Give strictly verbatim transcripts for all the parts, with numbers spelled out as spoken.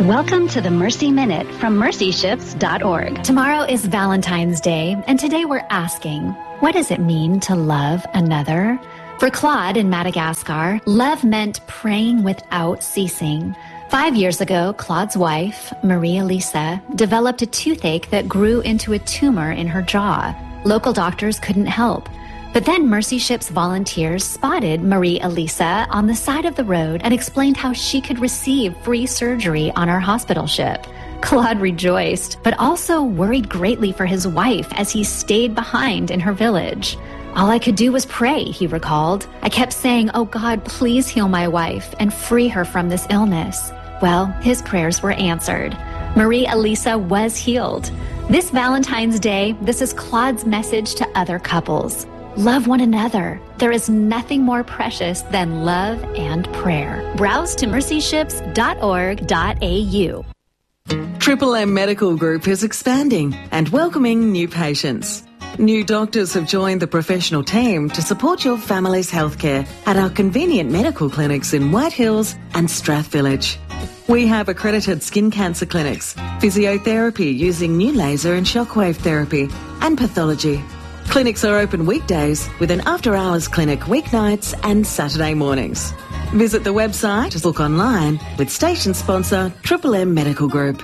Welcome to the Mercy Minute from mercy ships dot org. Tomorrow is Valentine's Day, and today we're asking, what does it mean to love another? For Claude in Madagascar, love meant praying without ceasing. Five years ago, Claude's wife, Maria Lisa, developed a toothache that grew into a tumor in her jaw. Local doctors couldn't help. But then Mercy Ships volunteers spotted Maria Elisa on the side of the road and explained how she could receive free surgery on our hospital ship. Claude rejoiced, but also worried greatly for his wife as he stayed behind in her village. All I could do was pray, he recalled. I kept saying, oh God, please heal my wife and free her from this illness. Well, his prayers were answered. Maria Elisa was healed. This Valentine's Day, this is Claude's message to other couples. Love one another. There is nothing more precious than love and prayer. Browse to mercy ships dot org dot a u. Triple M Medical Group is expanding and welcoming new patients. New doctors have joined the professional team to support your family's healthcare at our convenient medical clinics in White Hills and Strath Village. We have accredited skin cancer clinics, physiotherapy using new laser and shockwave therapy, and pathology. Clinics are open weekdays with an after-hours clinic weeknights and Saturday mornings. Visit the website to look online with station sponsor Triple M Medical Group.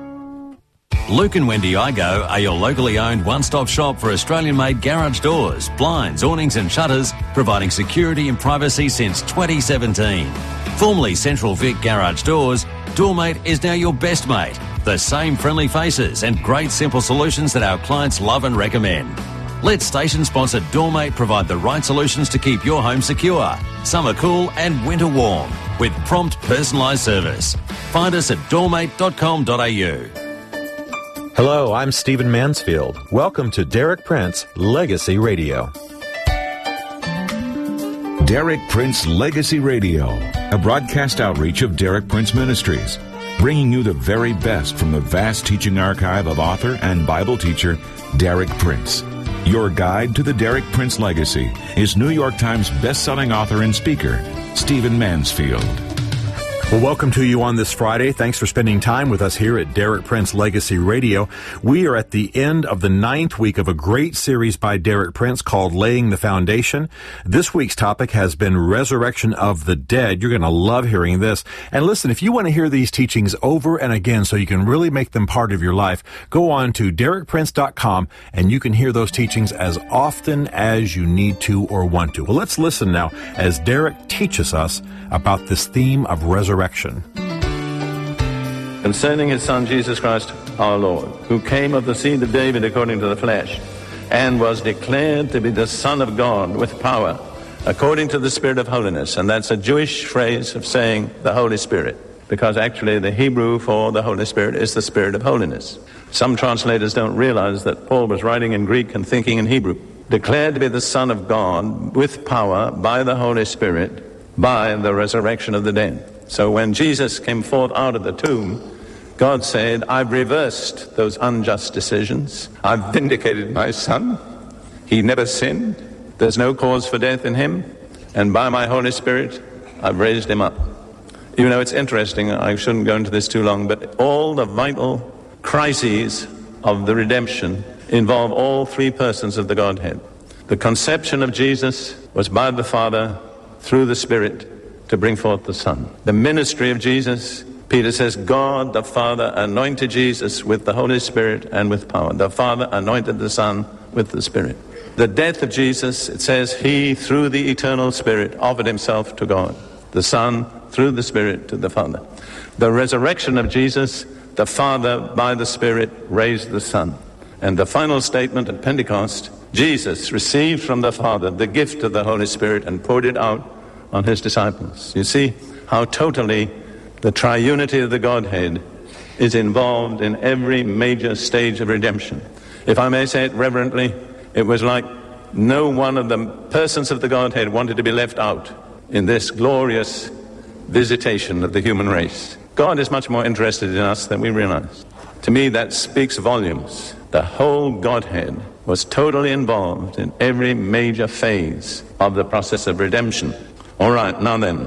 Luke and Wendy Igo are your locally owned one-stop shop for Australian-made garage doors, blinds, awnings and shutters, providing security and privacy since twenty seventeen. Formerly Central Vic Garage Doors, Doormate is now your best mate. The same friendly faces and great simple solutions that our clients love and recommend. Let station sponsor Doormate provide the right solutions to keep your home secure, summer cool and winter warm, with prompt personalised service. Find us at doormate dot com dot a u. Hello, I'm Stephen Mansfield. Welcome to Derek Prince Legacy Radio. Derek Prince Legacy Radio, a broadcast outreach of Derek Prince Ministries, bringing you the very best from the vast teaching archive of author and Bible teacher Derek Prince. Your guide to the Derek Prince legacy is New York Times best-selling author and speaker, Stephen Mansfield. Well, welcome to you on this Friday. Thanks for spending time with us here at Derek Prince Legacy Radio. We are at the end of the ninth week of a great series by Derek Prince called Laying the Foundation. This week's topic has been Resurrection of the Dead. You're going to love hearing this. And listen, if you want to hear these teachings over and again so you can really make them part of your life, go on to derek prince dot com and you can hear those teachings as often as you need to or want to. Well, let's listen now as Derek teaches us about this theme of resurrection. Concerning his Son, Jesus Christ, our Lord, who came of the seed of David according to the flesh, and was declared to be the Son of God with power, according to the Spirit of holiness. And that's a Jewish phrase of saying the Holy Spirit, because actually the Hebrew for the Holy Spirit is the Spirit of holiness. Some translators don't realize that Paul was writing in Greek and thinking in Hebrew. Declared to be the Son of God with power by the Holy Spirit, by the resurrection of the dead. So when Jesus came forth out of the tomb, God said, I've reversed those unjust decisions. I've vindicated my Son. He never sinned. There's no cause for death in him. And by my Holy Spirit, I've raised him up. You know, it's interesting. I shouldn't go into this too long, but all the vital crises of the redemption involve all three persons of the Godhead. The conception of Jesus was by the Father, through the Spirit, to bring forth the Son. The ministry of Jesus, Peter says, God the Father anointed Jesus with the Holy Spirit and with power. The Father anointed the Son with the Spirit. The death of Jesus, it says, he, through the eternal Spirit, offered himself to God. The Son, through the Spirit, to the Father. The resurrection of Jesus, the Father, by the Spirit, raised the Son. And the final statement at Pentecost, Jesus received from the Father the gift of the Holy Spirit and poured it out on his disciples. You see how totally the triunity of the Godhead is involved in every major stage of redemption. If I may say it reverently, it was like no one of the persons of the Godhead wanted to be left out in this glorious visitation of the human race. God is much more interested in us than we realize. To me, that speaks volumes. The whole Godhead was totally involved in every major phase of the process of redemption. All right, now then,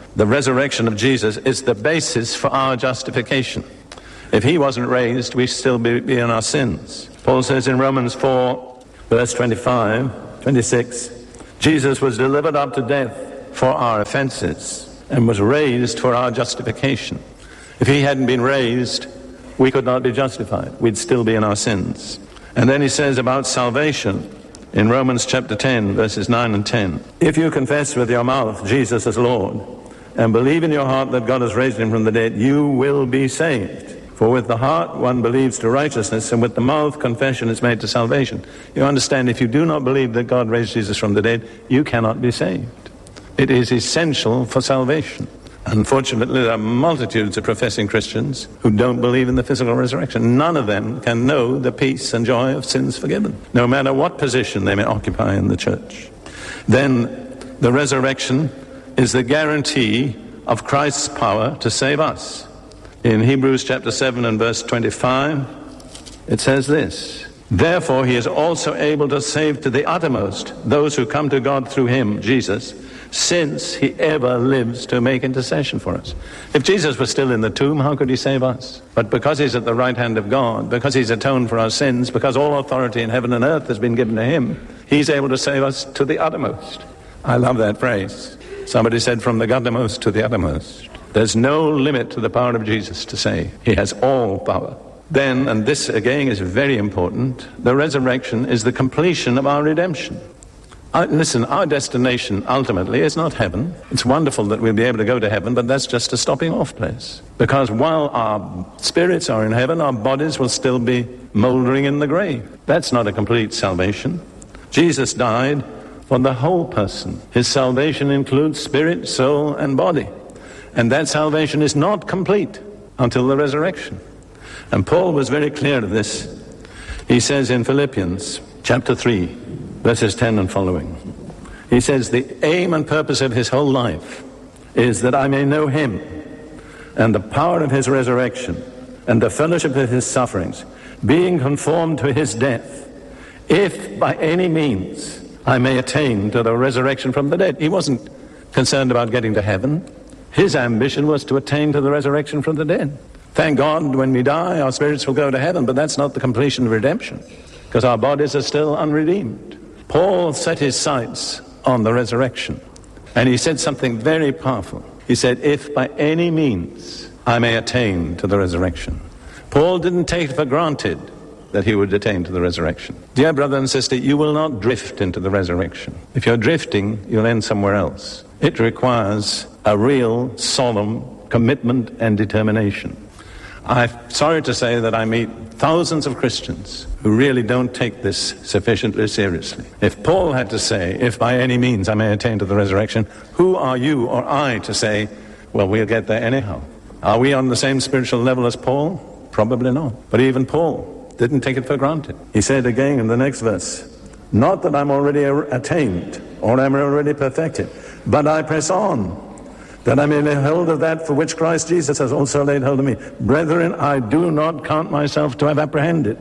The resurrection of Jesus is the basis for our justification. If he wasn't raised, we'd still be, be in our sins. Paul says in Romans four, verse twenty-five, twenty-six, Jesus was delivered up to death for our offenses and was raised for our justification. If he hadn't been raised, we could not be justified. We'd still be in our sins. And then he says about salvation in Romans chapter ten, verses nine and ten. If you confess with your mouth Jesus as Lord and believe in your heart that God has raised him from the dead, you will be saved. For with the heart one believes to righteousness, and with the mouth confession is made to salvation. You understand, if you do not believe that God raised Jesus from the dead, you cannot be saved. It is essential for salvation. Unfortunately, there are multitudes of professing Christians who don't believe in the physical resurrection. None of them can know the peace and joy of sins forgiven, no matter what position they may occupy in the church. Then the resurrection is the guarantee of Christ's power to save us. In Hebrews chapter seven and verse twenty-five, it says this, therefore he is also able to save to the uttermost those who come to God through him, Jesus, since he ever lives to make intercession for us. If Jesus was still in the tomb, how could he save us? But because he's at the right hand of God, because he's atoned for our sins, because all authority in heaven and earth has been given to him, he's able to save us to the uttermost. I love that phrase. Somebody said, from the guttermost to the uttermost. There's no limit to the power of Jesus to save. He has all power. Then, and this again is very important, the resurrection is the completion of our redemption. Uh, listen, our destination ultimately is not heaven. It's wonderful that we'll be able to go to heaven, but that's just a stopping off place. Because while our spirits are in heaven, our bodies will still be moldering in the grave. That's not a complete salvation. Jesus died for the whole person. His salvation includes spirit, soul, and body. And that salvation is not complete until the resurrection. And Paul was very clear of this. He says in Philippians chapter three, verses ten and following, he says, the aim and purpose of his whole life is that I may know him and the power of his resurrection and the fellowship of his sufferings, being conformed to his death, if by any means I may attain to the resurrection from the dead. He wasn't concerned about getting to heaven. His ambition was to attain to the resurrection from the dead. Thank God when we die, our spirits will go to heaven, but that's not the completion of redemption, because our bodies are still unredeemed. Paul set his sights on the resurrection, and he said something very powerful. He said, if by any means I may attain to the resurrection. Paul didn't take it for granted that he would attain to the resurrection. Dear brother and sister, you will not drift into the resurrection. If you're drifting, you'll end somewhere else. It requires a real, solemn commitment and determination. I'm sorry to say that I meet thousands of Christians who really don't take this sufficiently seriously. If Paul had to say, if by any means I may attain to the resurrection, who are you or I to say, well, we'll get there anyhow? Are we on the same spiritual level as Paul? Probably not. But even Paul didn't take it for granted. He said again in the next verse, not that I'm already attained or I'm already perfected, but I press on, that I may lay hold of that for which Christ Jesus has also laid hold of me. Brethren, I do not count myself to have apprehended,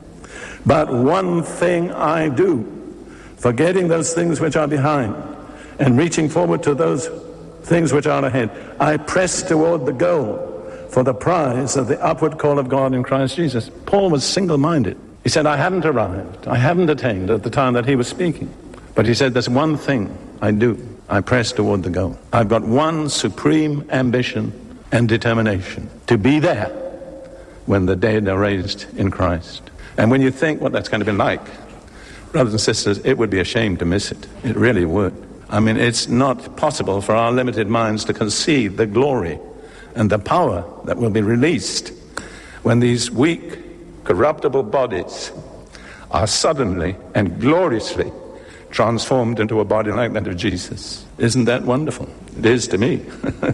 but one thing I do, forgetting those things which are behind and reaching forward to those things which are ahead, I press toward the goal for the prize of the upward call of God in Christ Jesus. Paul was single-minded. He said, I haven't arrived, I haven't attained at the time that he was speaking. But he said, there's one thing I do. I press toward the goal. I've got one supreme ambition and determination, to be there when the dead are raised in Christ. And when you think what that's going to be like, brothers and sisters, it would be a shame to miss it. It really would. I mean, it's not possible for our limited minds to conceive the glory and the power that will be released when these weak, corruptible bodies are suddenly and gloriously transformed into a body like that of Jesus. Isn't that wonderful? It is to me.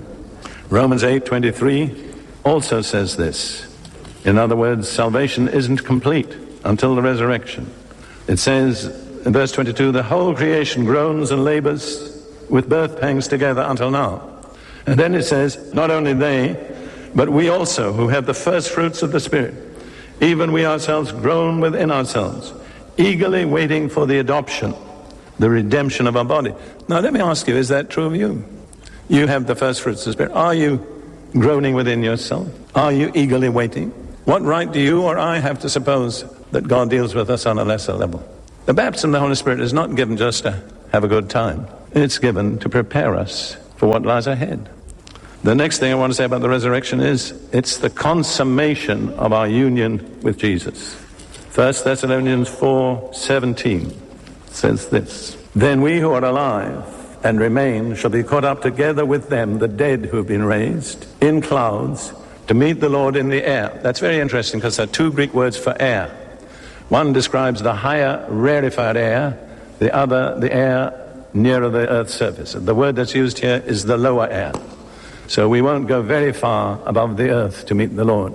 Romans eight twenty-three also says this. In other words, salvation isn't complete until the resurrection. It says in verse twenty-two, the whole creation groans and labors with birth pangs together until now. And then it says, not only they, but we also, who have the first fruits of the Spirit, even we ourselves groan within ourselves, eagerly waiting for the adoption, the redemption of our body. Now let me ask you, is that true of you? You have the first fruits of the Spirit. Are you groaning within yourself? Are you eagerly waiting? What right do you or I have to suppose that God deals with us on a lesser level? The baptism of the Holy Spirit is not given just to have a good time. It's given to prepare us for what lies ahead. The next thing I want to say about the resurrection is it's the consummation of our union with Jesus. First Thessalonians four seventeen says this, "Then we who are alive and remain shall be caught up together with them, the dead who have been raised, in clouds, to meet the Lord in the air." That's very interesting because there are two Greek words for air. One describes the higher rarefied air, the other the air nearer the earth's surface. The word that's used here is the lower air. So we won't go very far above the earth to meet the Lord.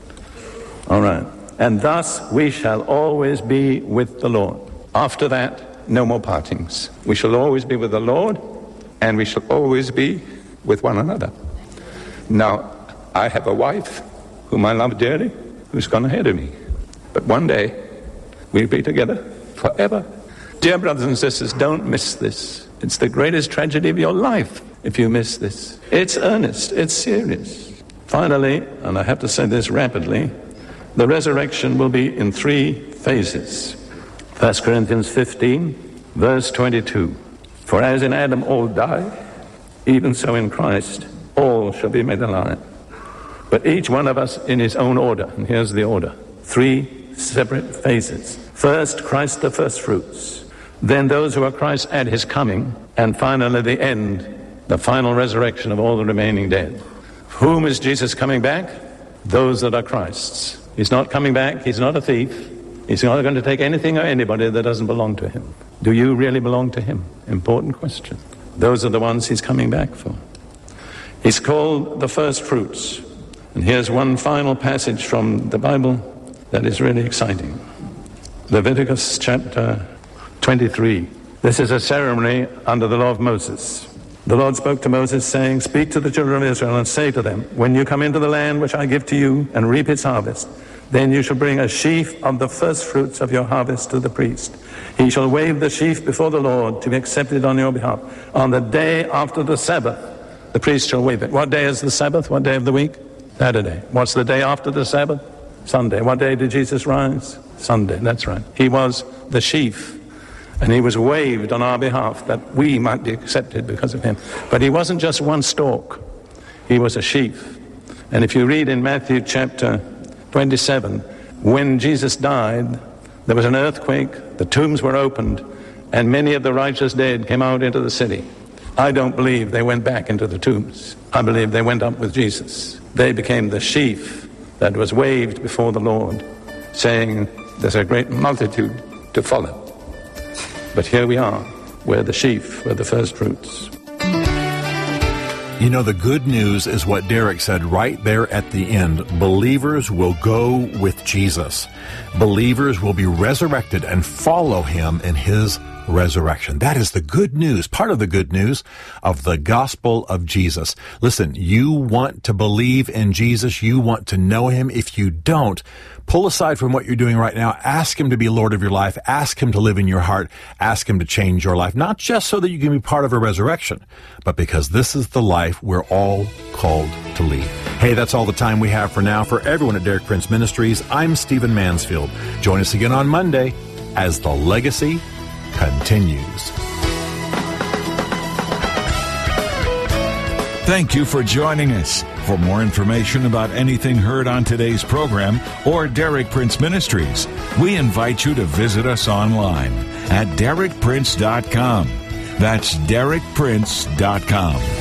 All right. "And thus we shall always be with the Lord." After that, no more partings. We shall always be with the Lord, and we shall always be with one another. Now, I have a wife whom I love dearly, who's gone ahead of me. But one day, we'll be together forever. Dear brothers and sisters, don't miss this. It's the greatest tragedy of your life if you miss this. It's earnest. It's serious. Finally, and I have to say this rapidly, the resurrection will be in three phases. First Corinthians fifteen, verse twenty-two. "For as in Adam all die, even so in Christ all shall be made alive. But each one of us in his own order." And here's the order. Three separate phases. First, Christ the first fruits. Then those who are Christ at his coming. And finally the end, the final resurrection of all the remaining dead. Whom is Jesus coming back? Those that are Christ's. He's not coming back. He's not a thief. He's not going to take anything or anybody that doesn't belong to him. Do you really belong to him? Important question. Those are the ones he's coming back for. He's called the first fruits. And here's one final passage from the Bible that is really exciting. Leviticus chapter twenty-three. This is a ceremony under the law of Moses. The Lord spoke to Moses, saying, "Speak to the children of Israel and say to them, when you come into the land which I give to you and reap its harvest, then you shall bring a sheaf of the first fruits of your harvest to the priest. He shall wave the sheaf before the Lord to be accepted on your behalf. On the day after the Sabbath, the priest shall wave it." What day is the Sabbath? What day of the week? Saturday. What's the day after the Sabbath? Sunday. What day did Jesus rise? Sunday. That's right. He was the sheaf, and he was waved on our behalf that we might be accepted because of him. But he wasn't just one stalk. He was a sheaf. And if you read in Matthew chapter twenty-seven, when Jesus died, there was an earthquake, the tombs were opened, and many of the righteous dead came out into the city. I don't believe they went back into the tombs. I believe they went up with Jesus. They became the sheaf that was waved before the Lord, saying, "There's a great multitude to follow." But here we are. We're the sheaf. We're the first fruits. You know, the good news is what Derek said right there at the end. Believers will go with Jesus. Believers will be resurrected and follow him in his resurrection. That is the good news, part of the good news of the gospel of Jesus. Listen, you want to believe in Jesus. You want to know him. If you don't, pull aside from what you're doing right now. Ask him to be Lord of your life. Ask him to live in your heart. Ask him to change your life, not just so that you can be part of a resurrection, but because this is the life we're all called to lead. Hey, that's all the time we have for now. For everyone at Derek Prince Ministries, I'm Stephen Mansfield. Join us again on Monday as the legacy continues. Thank you for joining us. For more information about anything heard on today's program or Derek Prince Ministries, we invite you to visit us online at derek prince dot com. That's derek prince dot com.